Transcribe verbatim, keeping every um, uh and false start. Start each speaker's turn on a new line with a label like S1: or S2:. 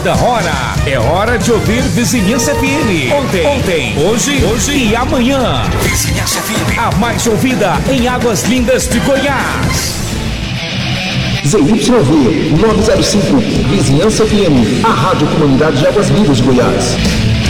S1: toda hora. É hora de ouvir Vizinhança F M. Ontem, ontem, hoje, hoje e amanhã. Vizinhança F M, a mais ouvida em Águas Lindas de Goiás.
S2: Z Y V novecentos e cinco, Vizinhança F M, a Rádio Comunidade de Águas Lindas de Goiás.